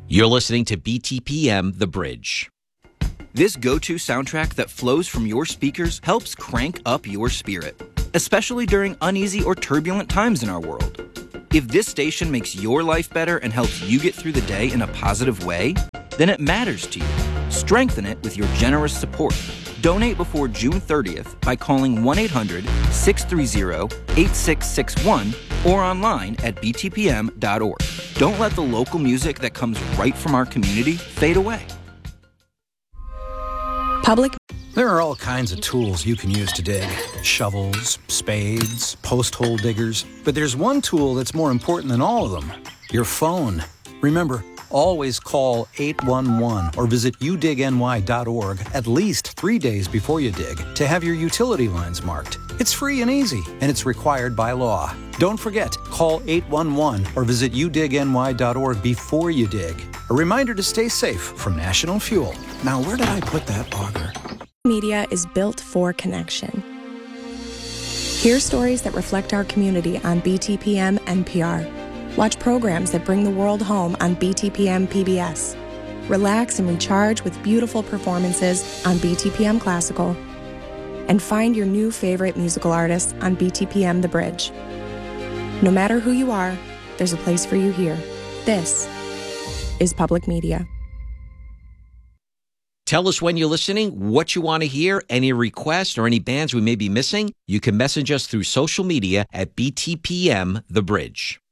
You're listening to BTPM The Bridge. This go-to soundtrack that flows from your speakers helps crank up your spirit, especially during uneasy or turbulent times in our world. If this station makes your life better and helps you get through the day in a positive way, then it matters to you. Strengthen it with your generous support. Donate before June 30th by calling 1-800-630-8661 or online at btpm.org. Don't let the local music that comes right from our community fade away. There are all kinds of tools you can use to dig. Shovels, spades, post-hole diggers. But there's one tool that's more important than all of them. Your phone. Remember, always call 811 or visit udigny.org at least 3 days before you dig to have your utility lines marked. It's free and easy, and it's required by law. Don't forget, call 811 or visit udigny.org before you dig. A reminder to stay safe from National Fuel. Now, where did I put that auger? Media is built for connection. Hear stories that reflect our community on BTPM NPR. Watch programs that bring the world home on BTPM PBS. Relax and recharge with beautiful performances on BTPM Classical. And find your new favorite musical artists on BTPM The Bridge. No matter who you are, there's a place for you here. This is public media. Tell us when you're listening, what you want to hear, any requests or any bands we may be missing. You can message us through social media at BTPM The Bridge.